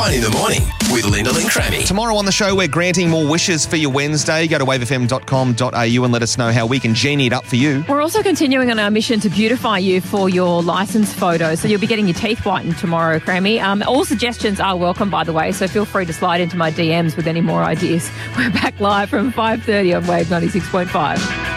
Fun in the morning with Lyndall and Crammy. Tomorrow on the show, we're granting more wishes for your Wednesday. Go to wavefm.com.au and let us know how we can genie it up for you. We're also continuing on our mission to beautify you for your licence photo. So you'll be getting your teeth whitened tomorrow, Crammy. All suggestions are welcome, by the way, so feel free to slide into my DMs with any more ideas. We're back live from 5:30 on Wave 96.5.